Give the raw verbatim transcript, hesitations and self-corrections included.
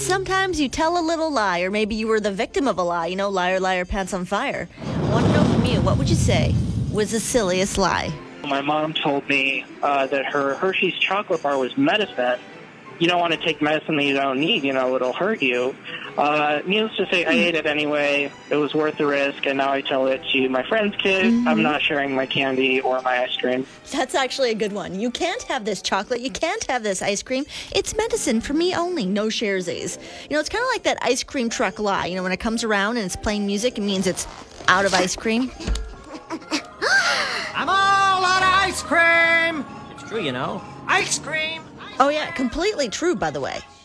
sometimes you tell a little lie, or maybe you were the victim of a lie. You know, liar, liar, pants on fire. I want to know from you, what would you say was the silliest lie? My mom told me uh, that her Hershey's chocolate bar was medicine. You don't want to take medicine that you don't need, you know, it'll hurt you. Uh, needless to say, I ate it anyway. It was worth the risk, and now I tell it to my friend's kid. Mm-hmm. I'm not sharing my candy or my ice cream. That's actually a good one. You can't have this chocolate. You can't have this ice cream. It's medicine for me only. No sharesies. You know, it's kind of like that ice cream truck lie. You know, when it comes around and it's playing music, it means it's out of ice cream. I'm all out of ice cream. It's true, you know. Ice cream. Oh, yeah, completely true, by the way.